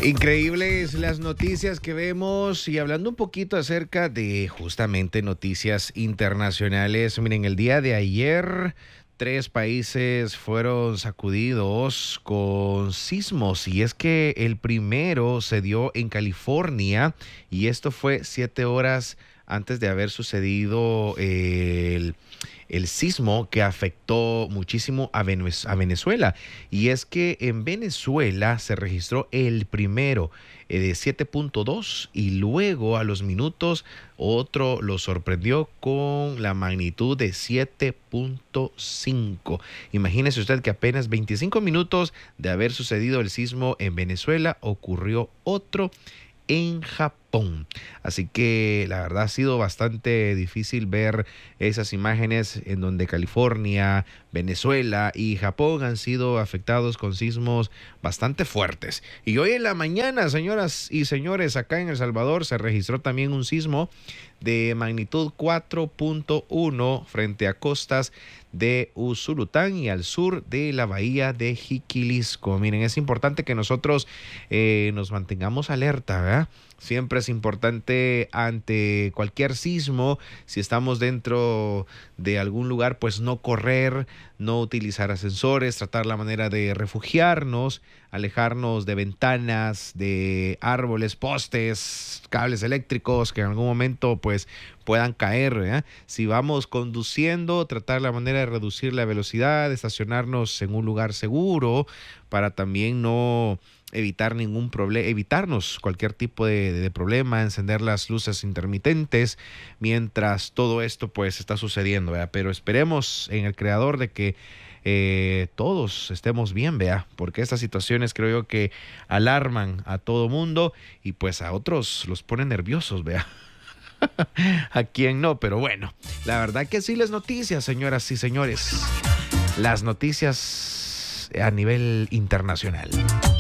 Increíbles las noticias que vemos y hablando un poquito acerca de justamente noticias internacionales. Miren, el día de ayer 3 países fueron sacudidos con sismos y es que el primero se dio en California y esto fue 7 horas antes de haber sucedido el sismo que afectó muchísimo a Venezuela. Y es que en Venezuela se registró el primero de 7.2 y luego a los minutos otro lo sorprendió con la magnitud de 7.5. Imagínese usted que apenas 25 minutos de haber sucedido el sismo en Venezuela ocurrió otro en Japón. Así que la verdad ha sido bastante difícil ver esas imágenes en donde California, Venezuela y Japón han sido afectados con sismos bastante fuertes. Y hoy en la mañana, señoras y señores, acá en El Salvador se registró también un sismo de magnitud 4.1 frente a costas de Usulután y al sur de la bahía de Jiquilisco. Miren, es importante que nosotros nos mantengamos alerta, ¿verdad? Siempre es importante ante cualquier sismo, si estamos dentro de algún lugar, pues no correr, no utilizar ascensores, tratar la manera de refugiarnos, alejarnos de ventanas, de árboles, postes, cables eléctricos que en algún momento pues puedan caer, ¿eh? Si vamos conduciendo, tratar la manera de reducir la velocidad, estacionarnos en un lugar seguro para también no evitar ningún problema, evitarnos cualquier tipo de problema, encender las luces intermitentes mientras todo esto pues está sucediendo, ¿verdad? Pero esperemos en el Creador de que todos estemos bien, vea, porque estas situaciones creo yo que alarman a todo mundo y pues a otros los ponen nerviosos, vea. A quién no, pero bueno, la verdad que sí las noticias, señoras y señores, las noticias a nivel internacional.